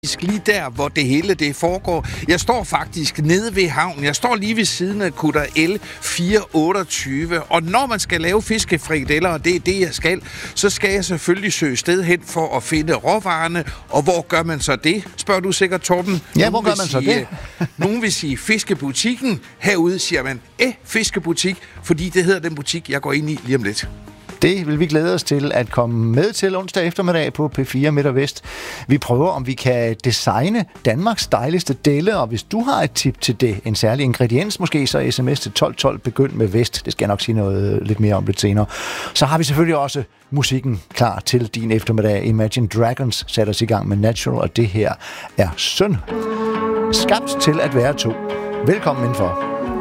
lige der, hvor det hele det foregår. Jeg står faktisk nede ved havnen. Jeg står lige ved siden af kutter L428. Og når man skal lave fiskefrikadeller, og det er det, jeg skal, så skal jeg selvfølgelig søge sted hen for at finde råvarerne. Og hvor gør man så det? Spørger du sikkert, Torben? Ja, hvor gør man så det? Nogen vil sige fiskebutikken. Herude siger man fiskebutik, fordi det hedder den butik, jeg går ind i lige om lidt. Det vil vi glæde os til at komme med til onsdag eftermiddag på P4 Midt og Vest. Vi prøver, om vi kan designe Danmarks dejligste delle, og hvis du har et tip til det, en særlig ingrediens måske, så sms til 1212, begynd med Vest. Det skal jeg nok sige noget lidt mere om lidt senere. Så har vi selvfølgelig også musikken klar til din eftermiddag. Imagine Dragons satte os i gang med Natural, og det her er Synd. Skabt til at være to. Velkommen indenfor.